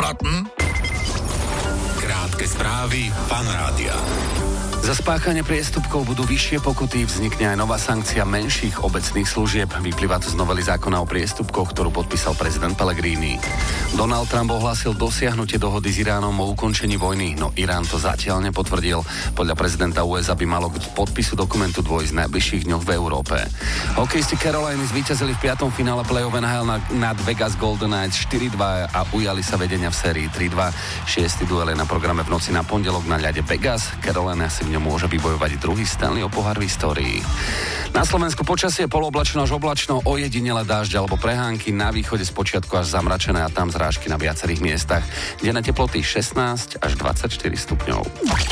button. Krátke správy Fan Rádia. Za spáchanie priestupkov budú vyššie pokuty, vznikne aj nová sankcia menších obecných služieb. Vyplýva to z novely zákona o priestupkoch, ktorú podpísal prezident Pellegrini. Donald Trump ohlásil dosiahnutie dohody s Iránom o ukončení vojny, no Irán to zatiaľ nepotvrdil. Podľa prezidenta USA by malo k podpisu dokumentu dôjsť v najbližších dňoch v Európe. Hokejisti Caroliny zvíťazili v 5. finále play-off NHL nad Vegas Golden Knights 4-2 a ujali sa vedenia v sérii 3-2. 6. duel je na programe v noci na pondelok na ľade Vegas. Carolina si v ňom môže vybojovať druhý Stanleyov pohár v histórii. Na Slovensku počasie polooblačno až oblačno, ojedinele dážď alebo prehánky, na východe spočiatku až zamračené a tam zrážky na viacerých miestach. Denné teploty 16 až 24 stupňov.